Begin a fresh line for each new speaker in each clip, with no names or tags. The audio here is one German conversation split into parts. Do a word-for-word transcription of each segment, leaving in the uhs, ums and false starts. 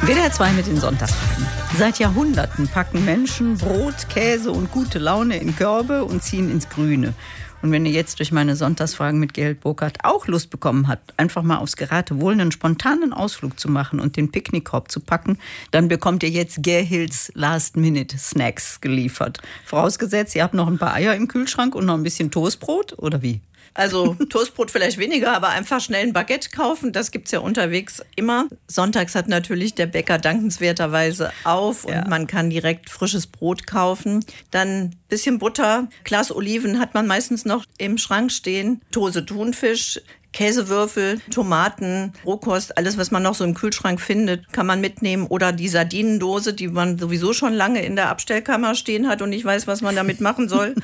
W D R zwei mit den Sonntagsfragen. Seit Jahrhunderten packen Menschen Brot, Käse und gute Laune in Körbe und ziehen ins Grüne. Und wenn ihr jetzt durch meine Sonntagsfragen mit Gerhild Burkhardt auch Lust bekommen habt, einfach mal aufs Geratewohl einen spontanen Ausflug zu machen und den Picknickkorb zu packen, dann bekommt ihr jetzt Gerhilds Last-Minute-Snacks geliefert. Vorausgesetzt, ihr habt noch ein paar Eier im Kühlschrank und noch ein bisschen Toastbrot, oder wie?
Also Toastbrot vielleicht weniger, aber einfach schnell ein Baguette kaufen, das gibt's ja unterwegs immer. Sonntags hat natürlich der Bäcker dankenswerterweise auf und
ja.
man kann direkt frisches Brot kaufen. Dann bisschen Butter, Glas Oliven hat man meistens noch im Schrank stehen, Dose Thunfisch, Käsewürfel, Tomaten, Rohkost, alles, was man noch so im Kühlschrank findet, kann man mitnehmen. Oder die Sardinendose, die man sowieso schon lange in der Abstellkammer stehen hat und nicht weiß, was man damit machen soll.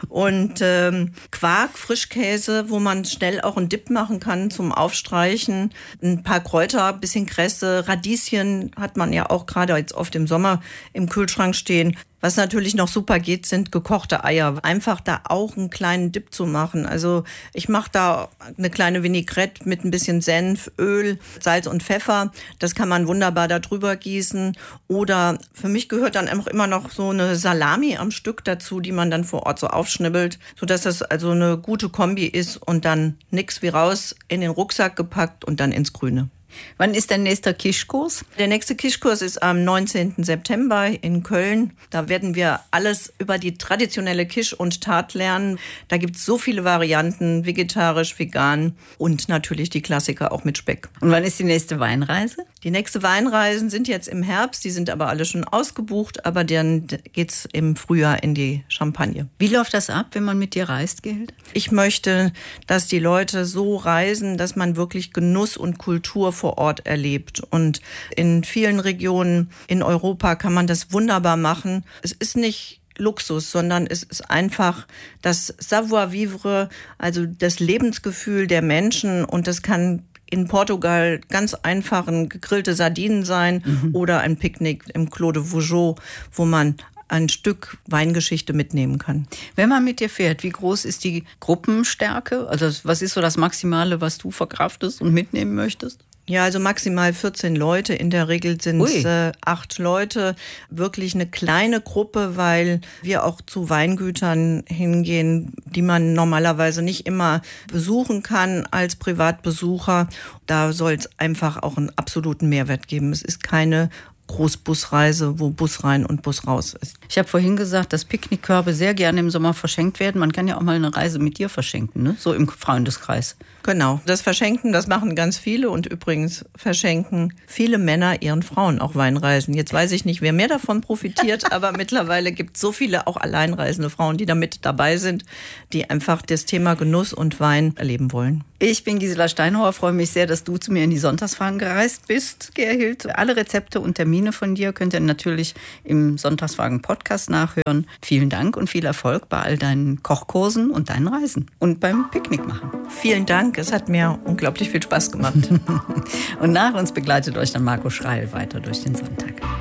Und ähm, Quark, Frischkäse, wo man schnell auch einen Dip machen kann zum Aufstreichen. Ein paar Kräuter, bisschen Kresse, Radieschen hat man ja auch gerade jetzt oft im Sommer im Kühlschrank stehen. Was natürlich noch super geht, sind gekochte Eier. Einfach da auch einen kleinen Dip zu machen. Also ich mache da eine kleine Vinaigrette mit ein bisschen Senf, Öl, Salz und Pfeffer. Das kann man wunderbar da drüber gießen. Oder für mich gehört dann einfach immer noch so eine Salami am Stück dazu, die man dann vor Ort so aufschnibbelt, sodass das also eine gute Kombi ist und dann nix wie raus in den Rucksack gepackt und dann ins Grüne.
Wann ist der nächste Kischkurs?
Der nächste Kischkurs ist am neunzehnten September in Köln. Da werden wir alles über die traditionelle Kisch und Tart lernen. Da gibt es so viele Varianten, vegetarisch, vegan und natürlich die Klassiker auch mit Speck.
Und wann ist die nächste Weinreise?
Die nächste Weinreisen sind jetzt im Herbst, die sind aber alle schon ausgebucht, aber dann geht's im Frühjahr in die Champagne.
Wie läuft das ab, wenn man mit dir reist, Gerhild?
Ich möchte, dass die Leute so reisen, dass man wirklich Genuss und Kultur vor Ort erlebt. Und in vielen Regionen in Europa kann man das wunderbar machen. Es ist nicht Luxus, sondern es ist einfach das Savoir-vivre, also das Lebensgefühl der Menschen. Und das kann in Portugal ganz einfach ein gegrillte Sardinen sein mhm. oder ein Picknick im Clos de Vougeot, wo man ein Stück Weingeschichte mitnehmen kann.
Wenn man mit dir fährt, wie groß ist die Gruppenstärke? Also was ist so das Maximale, was du verkraftest und mitnehmen möchtest?
Ja, also maximal vierzehn Leute. In der Regel sind es äh, acht Leute. Wirklich eine kleine Gruppe, weil wir auch zu Weingütern hingehen, die man normalerweise nicht immer besuchen kann als Privatbesucher. Da soll es einfach auch einen absoluten Mehrwert geben. Es ist keine Großbusreise, wo Bus rein und Bus raus ist.
Ich habe vorhin gesagt, dass Picknickkörbe sehr gerne im Sommer verschenkt werden. Man kann ja auch mal eine Reise mit dir verschenken, ne? So im Freundeskreis.
Genau, das Verschenken, das machen ganz viele und übrigens verschenken viele Männer ihren Frauen auch Weinreisen. Jetzt weiß ich nicht, wer mehr davon profitiert, aber mittlerweile gibt es so viele auch alleinreisende Frauen, die da mit dabei sind, die einfach das Thema Genuss und Wein erleben wollen.
Ich bin Gisela Steinhauer, freue mich sehr, dass du zu mir in die Sonntagsfragen gereist bist, Gerhild. Alle Rezepte und Termine von dir könnt ihr natürlich im Sonntagsfragen-Podcast nachhören. Vielen Dank und viel Erfolg bei all deinen Kochkursen und deinen Reisen und beim Picknick machen.
Vielen Dank, es hat mir unglaublich viel Spaß gemacht.
Und nach uns begleitet euch dann Marco Schreil weiter durch den Sonntag.